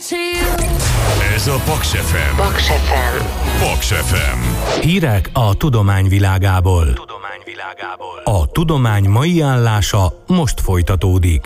to you. Ez a Paks FM. Paks FM. Paks FM. Hírek a tudomány világából. A tudomány mai állása most folytatódik.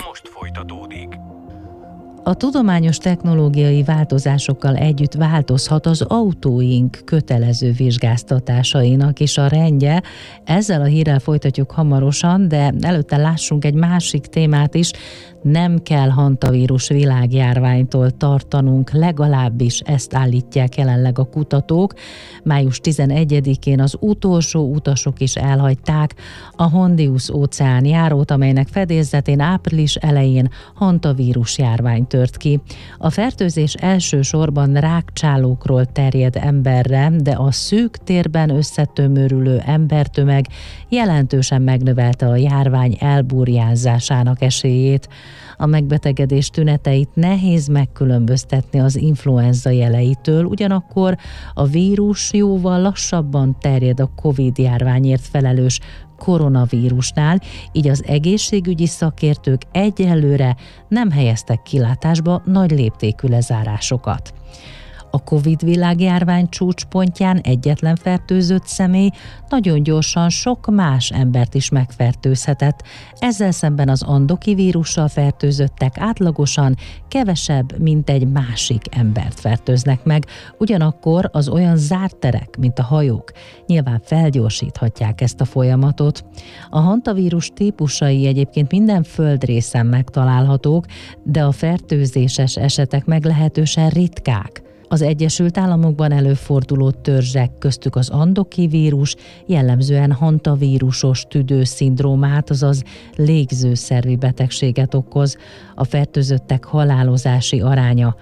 A tudományos technológiai változásokkal együtt változhat az autóink kötelező vizsgáztatásainak is a rendje. Ezzel a hírrel folytatjuk hamarosan, de előtte lássunk egy másik témát is. Nem kell hantavírus világjárványtól tartanunk, legalábbis ezt állítják jelenleg a kutatók. Május 11-én az utolsó utasok is elhagyták a Hondius óceánjárót, amelynek fedélzetén április elején hantavírus járvány tört ki. A fertőzés elsősorban rákcsálókról terjed emberre, de a szűk térben összetömörülő embertömeg jelentősen megnövelte a járvány elburjánzásának esélyét. A megbetegedés tüneteit nehéz megkülönböztetni az influenza jeleitől, ugyanakkor a vírus jóval lassabban terjed a Covid-járványért felelős koronavírusnál, így az egészségügyi szakértők egyelőre nem helyeztek kilátásba nagy léptékű lezárásokat. A Covid világjárvány csúcspontján egyetlen fertőzött személy nagyon gyorsan sok más embert is megfertőzhetett. Ezzel szemben az andoki vírussal fertőzöttek átlagosan kevesebb, mint egy másik embert fertőznek meg. Ugyanakkor az olyan zárt terek, mint a hajók, nyilván felgyorsíthatják ezt a folyamatot. A hantavírus típusai egyébként minden földrészen megtalálhatók, de a fertőzéses esetek meglehetősen ritkák. Az Egyesült Államokban előforduló törzsek, köztük az andoki vírus, jellemzően hantavírusos tüdőszindrómát, azaz légzőszervi betegséget okoz. A fertőzöttek halálozási aránya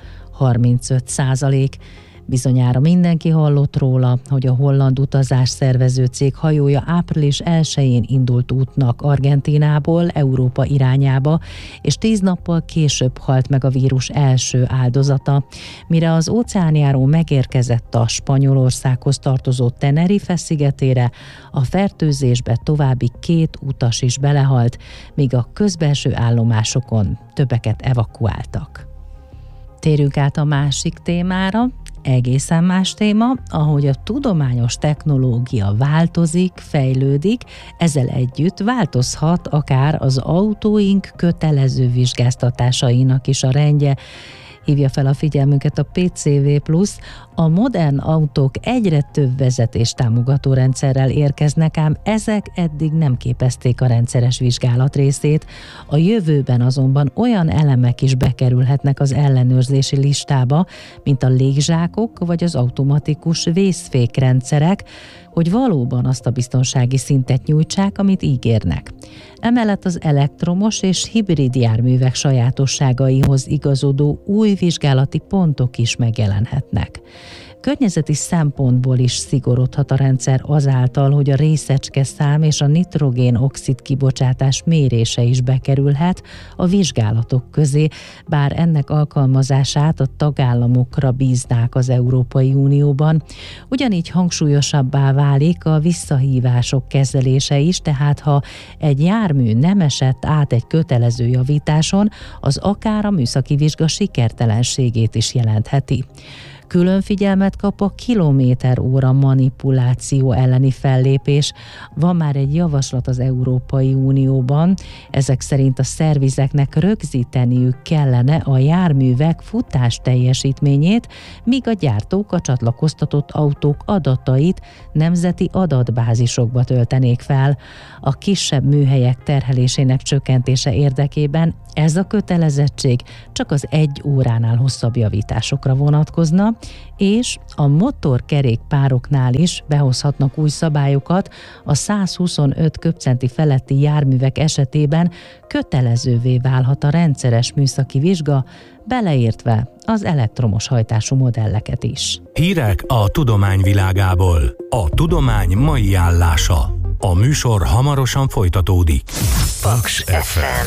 35%. Bizonyára mindenki hallott róla, hogy a holland utazásszervező cég hajója április 1-én indult útnak Argentínából Európa irányába, és 10 nappal később halt meg a vírus első áldozata. Mire az óceánjáró megérkezett a Spanyolországhoz tartozó Tenerife szigetére, a fertőzésbe további 2 utas is belehalt, míg a közbelső állomásokon többeket evakuáltak. Térjünk át a másik témára. Egészen más téma, ahogy a tudományos technológia változik, fejlődik, ezzel együtt változhat akár az autóink kötelező vizsgáztatásainak is a rendje. Hívja fel a figyelmünket a PCV+. A modern autók egyre több vezetéstámogató rendszerrel érkeznek, ám ezek eddig nem képezték a rendszeres vizsgálat részét. A jövőben azonban olyan elemek is bekerülhetnek az ellenőrzési listába, mint a légzsákok vagy az automatikus vészfékrendszerek, hogy valóban azt a biztonsági szintet nyújtsák, amit ígérnek. Emellett az elektromos és hibrid járművek sajátosságaihoz igazodó új vizsgálati pontok is megjelenhetnek. Környezeti szempontból is szigorodhat a rendszer azáltal, hogy a részecskeszám és a nitrogén-oxid kibocsátás mérése is bekerülhet a vizsgálatok közé, bár ennek alkalmazását a tagállamokra bíznák az Európai Unióban. Ugyanígy hangsúlyosabbá válik a visszahívások kezelése is, tehát ha egy jármű nem esett át egy kötelező javításon, az akár a műszaki vizsga sikertelenségét is jelentheti. Külön figyelmet kap a kilométer-óra manipuláció elleni fellépés. Van már egy javaslat az Európai Unióban. Ezek szerint a szervizeknek rögzíteniük kellene a járművek futás teljesítményét, míg a gyártók a csatlakoztatott autók adatait nemzeti adatbázisokba töltenék fel. A kisebb műhelyek terhelésének csökkentése érdekében ez a kötelezettség csak az 1 óránál hosszabb javításokra vonatkozna, és a motorkerékpároknál is behozhatnak új szabályokat. A 125 köbcenti feletti járművek esetében kötelezővé válhat a rendszeres műszaki vizsga, beleértve az elektromos hajtású modelleket is. Hírek a tudomány világából. A tudomány mai állása. A műsor hamarosan folytatódik. Paks FM.